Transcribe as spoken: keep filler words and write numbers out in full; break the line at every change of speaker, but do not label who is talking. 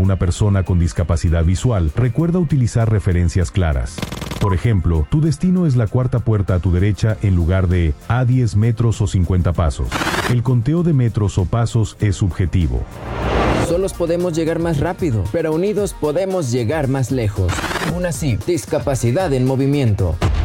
una persona con discapacidad visual, recuerda utilizar referencias claras. Por ejemplo, tu destino es la cuarta puerta a tu derecha en lugar de a diez metros o cincuenta pasos. El conteo de metros o pasos es subjetivo.
Solos podemos llegar más rápido, pero unidos podemos llegar más lejos. Aún así, discapacidad en movimiento.